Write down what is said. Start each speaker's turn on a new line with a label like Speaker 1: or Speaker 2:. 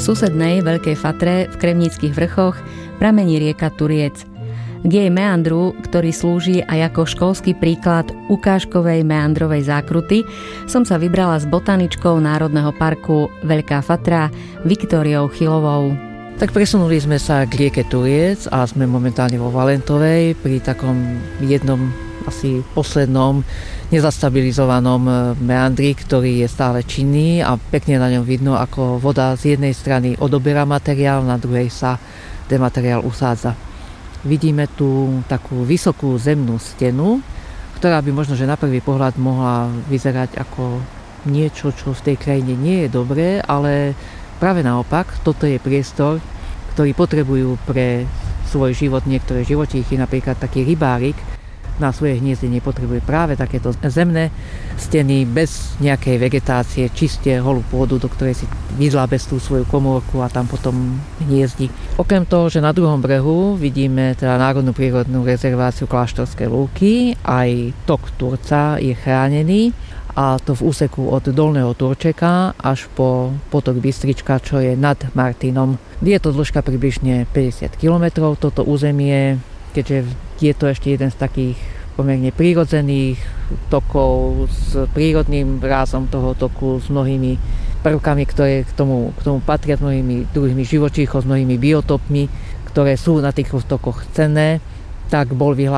Speaker 1: susednej Veľkej Fatre v Kremnických vrchoch pramení rieka Turiec. K jej meandru, ktorý slúži aj ako školský príklad ukážkovej meandrovej zákruty, som sa vybrala s botaničkou Národného parku Veľká Fatra Viktóriou Chylovou.
Speaker 2: Tak presunuli sme sa k rieke Turiec a sme momentálne vo Valentovej pri takom jednom asi poslednom nezastabilizovanom meandri, ktorý je stále činný a pekne na ňom vidno, ako voda z jednej strany odoberá materiál, na druhej sa demateriál usádza. Vidíme tu takú vysokú zemnú stenu, ktorá by možno, že na prvý pohľad mohla vyzerať ako niečo, čo v tej krajine nie je dobré, ale práve naopak, toto je priestor, ktorý potrebujú pre svoj život niektoré živočíchy, napríklad taký rybárik na svoje hniezdenie potrebuje práve takéto zemné steny bez nejakej vegetácie, čiste holú pôdu, do ktorej si vyzlábe tú svoju komórku a tam potom hniezdi. Okrem toho, že na druhom brehu vidíme teda Národnú prírodnú rezerváciu Kláštorské lúky, aj tok Turca je chránený, a to v úseku od Dolného Turčeka až po potok Bystrička, čo je nad Martinom. Je to dĺžka približne 50 km toto územie, keďže je to ešte jeden z takých pomerne prírodzených tokov s prírodným rázom toho toku, s mnohými prvkami, ktoré k tomu patria, s mnohými druhými živočíchov, s mnohými biotopmi, ktoré sú na týchto tokoch cenné, tak bol vyhlásený